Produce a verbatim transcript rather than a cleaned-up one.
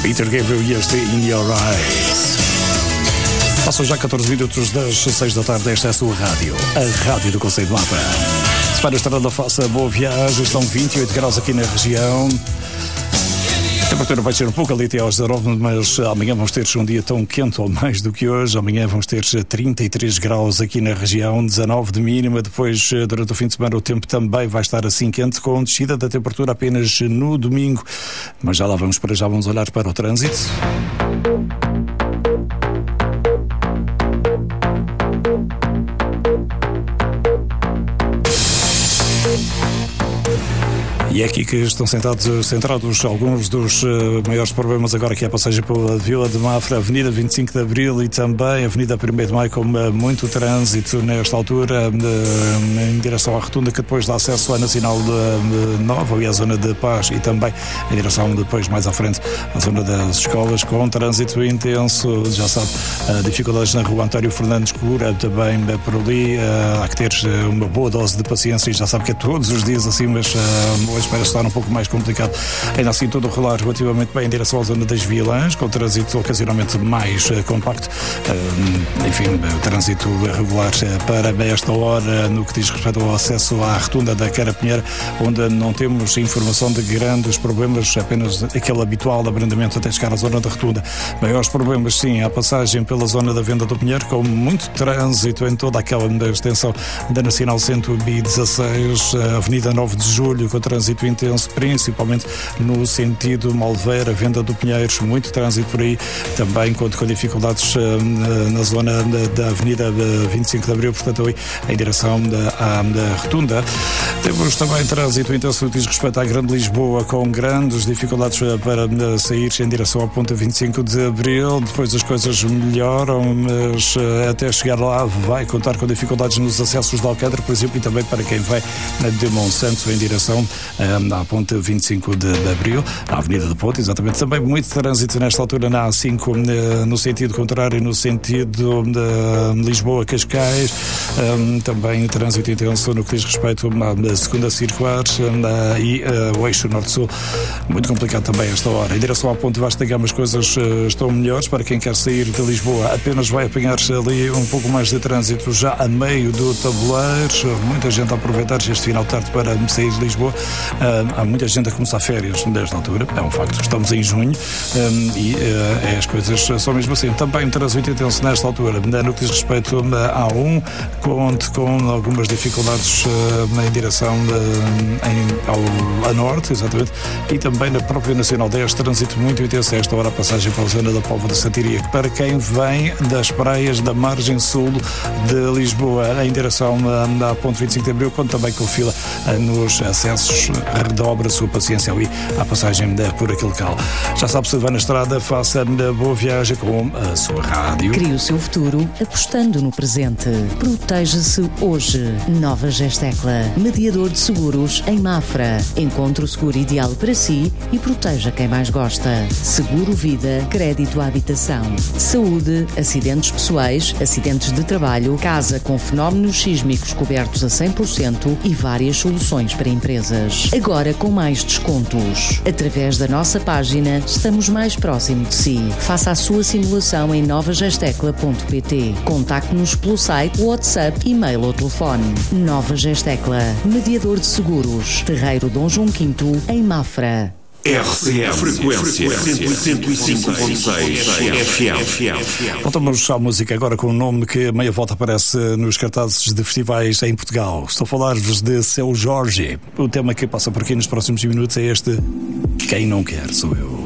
Peter Gabriel e este In Your Eyes. Passam já catorze minutos das seis da tarde. Esta é a sua rádio, a rádio do Conselho de Mafra. Se vai na estrada, faça boa viagem. Estão vinte e oito graus aqui na região. A temperatura vai ser um pouco ali até aos dezanove, mas amanhã vamos ter um dia tão quente ou mais do que hoje. Amanhã vamos ter trinta e três graus aqui na região, dezanove de mínima. Depois, durante o fim de semana, o tempo também vai estar assim quente, com descida da temperatura apenas no domingo. Mas já lá vamos, para já vamos olhar para o trânsito. E é aqui que estão sentados, centrados alguns dos uh, maiores problemas agora, que é a passagem pela Vila de Mafra, Avenida vinte e cinco de Abril e também Avenida primeiro de Maio, com uh, muito trânsito nesta altura, uh, em direção à Rotunda, que depois dá acesso à Nacional de, uh, Nova e à Zona de Paz, e também em direção depois mais à frente à Zona das Escolas, com trânsito intenso. Já sabe, uh, dificuldades na Rua António Fernandes Cura, também uh, por ali, uh, há que ter uh, uma boa dose de paciência, e já sabe que é todos os dias assim, mas uh, para estar um pouco mais complicado. Ainda assim, tudo rolar relativamente bem em direção à zona das Vilãs, com trânsito ocasionalmente mais uh, compacto. Uh, enfim, uh, trânsito regular uh, para esta hora, no que diz respeito ao acesso à Rotunda da Carapinheira, onde não temos informação de grandes problemas, apenas aquele habitual abrandamento até chegar à zona da Rotunda. Maiores problemas, sim, a passagem pela zona da Venda do Pinheiro, com muito trânsito em toda aquela extensão da Nacional cento e dezasseis, a Avenida nove de Julho, com trânsito intenso, principalmente no sentido Malveira, Venda do Pinheiros, muito trânsito por aí, também com, com dificuldades uh, na zona da, da Avenida vinte e cinco de Abril, portanto aí em direção da, à, da Rotunda. Temos também trânsito intenso no que diz respeito à Grande Lisboa, com grandes dificuldades para uh, sair em direção à ponta vinte e cinco de Abril. Depois as coisas melhoram, mas uh, até chegar lá vai contar com dificuldades nos acessos de Alcântara, por exemplo, e também para quem vai de Monsanto em direção à ponte vinte e cinco de Abril, à Avenida do Ponte, exatamente. Também muito trânsito nesta altura na A cinco, no sentido contrário, no sentido de Lisboa-Cascais. Também trânsito intenso no que diz respeito à segunda circular e o eixo norte-sul. Muito complicado também esta hora. Em direção à ponte Vasta Gama, as coisas estão melhores. Para quem quer sair de Lisboa, apenas vai apanhar-se ali um pouco mais de trânsito já a meio do tabuleiro. Muita gente a aproveitar este final de tarde para sair de Lisboa. Uh, há muita gente a começar férias nesta altura, é um facto. Estamos em junho um, e uh, as coisas são mesmo assim. Também um trânsito intenso nesta altura, no que diz respeito à A um, conte com algumas dificuldades uh, em direção de, em, ao, a norte, exatamente, e também na própria Nacional dez, trânsito muito intenso a esta hora, a passagem pela zona da Póvoa de Santiria, para quem vem das praias da margem sul de Lisboa em direção à ponte vinte e cinco de Abril, conta também com fila uh, nos acessos. Redobra a sua paciência ali à passagem de, por aquele local. Já sabe, se vai na estrada, faça boa viagem com a sua rádio. Crie o seu futuro apostando no presente. Proteja-se hoje. Nova Gestecla, mediador de seguros em Mafra. Encontre o seguro ideal para si e proteja quem mais gosta. Seguro vida, crédito à habitação, saúde, acidentes pessoais, acidentes de trabalho, casa com fenómenos sísmicos cobertos a cem por cento e várias soluções para empresas. Agora com mais descontos. Através da nossa página, estamos mais próximo de si. Faça a sua simulação em nova gestecla ponto pt. Contacte-nos pelo site, WhatsApp, e-mail ou telefone. Nova Gestecla, mediador de seguros. Terreiro Dom João quinto, em Mafra. R C M, frequência cento e cinco ponto seis F M. Voltamos à música agora com um nome que meia volta aparece nos cartazes de festivais em Portugal. Estou a falar-vos de Seu Jorge. O tema que passa por aqui nos próximos minutos é este: Quem Não Quer Sou Eu.